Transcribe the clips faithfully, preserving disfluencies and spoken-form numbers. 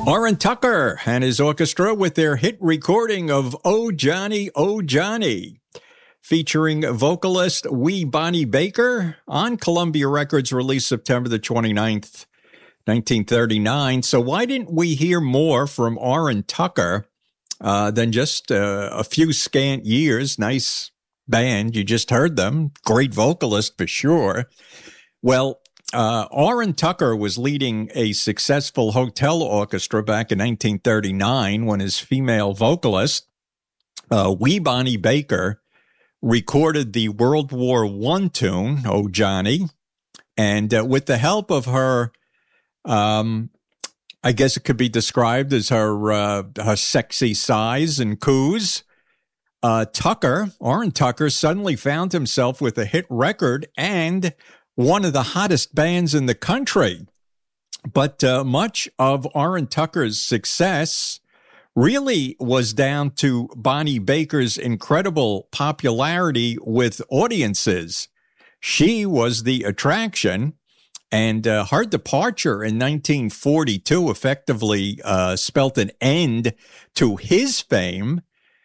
Orrin Tucker and his orchestra with their hit recording of Oh Johnny, Oh Johnny, featuring vocalist Wee Bonnie Baker on Columbia Records, released September the twenty-ninth, nineteen thirty-nine. So why didn't we hear more from Orrin Tucker uh, than just uh, a few scant years? Nice band. You just heard them. Great vocalist for sure. Well, Uh, Orrin Tucker was leading a successful hotel orchestra back in nineteen thirty-nine when his female vocalist, uh, Wee Bonnie Baker, recorded the World War One tune, Oh Johnny, and uh, with the help of her, um, I guess it could be described as her uh, her sexy size and coos, uh, Tucker, Orrin Tucker, suddenly found himself with a hit record and one of the hottest bands in the country. But uh, much of Orrin Tucker's success really was down to Bonnie Baker's incredible popularity with audiences. She was the attraction, and uh, her departure in nineteen forty-two effectively uh, spelt an end to his fame.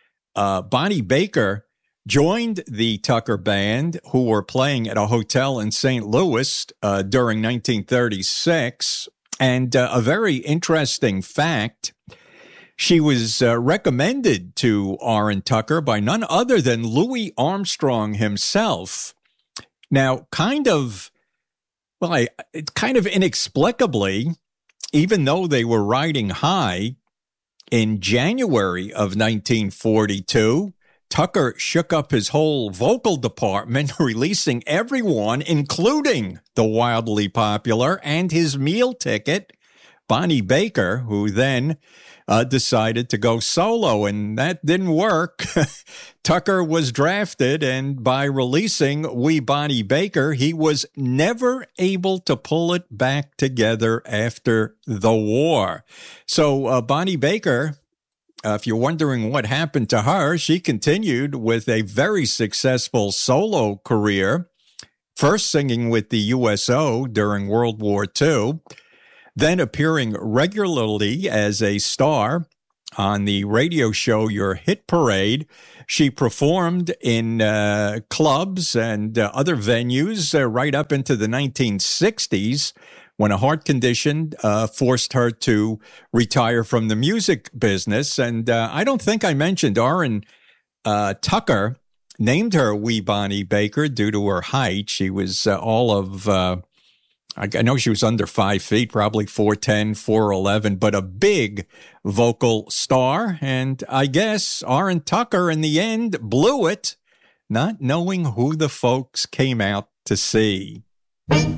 Uh, Bonnie Baker joined the Tucker Band, who were playing at a hotel in Saint Louis uh, during nineteen thirty-six. And uh, a very interesting fact, she was uh, recommended to Orrin Tucker by none other than Louis Armstrong himself. Now, kind of, well, I, kind of inexplicably, even though they were riding high, in January of nineteen forty-two, Tucker shook up his whole vocal department, releasing everyone, including the wildly popular and his meal ticket, Bonnie Baker, who then uh, decided to go solo, and that didn't work. Tucker was drafted, and by releasing Wee Bonnie Baker, he was never able to pull it back together after the war. So uh, Bonnie Baker, Uh, if you're wondering what happened to her, she continued with a very successful solo career, first singing with the U S O during World War Two, then appearing regularly as a star on the radio show Your Hit Parade. She performed in uh, clubs and uh, other venues uh, right up into the nineteen sixties, when a heart condition uh, forced her to retire from the music business. And uh, I don't think I mentioned Orrin uh, Tucker named her Wee Bonnie Baker due to her height. She was uh, all of, uh, I, I know she was under five feet, probably four ten, four eleven, but a big vocal star. And I guess Orrin Tucker in the end blew it, not knowing who the folks came out to see.